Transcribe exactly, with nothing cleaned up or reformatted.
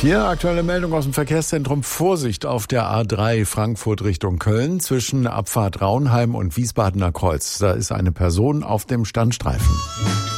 Vier aktuelle Meldungen aus dem Verkehrszentrum. Vorsicht auf der A drei Frankfurt Richtung Köln zwischen Abfahrt Raunheim und Wiesbadener Kreuz. Da ist eine Person auf dem Standstreifen.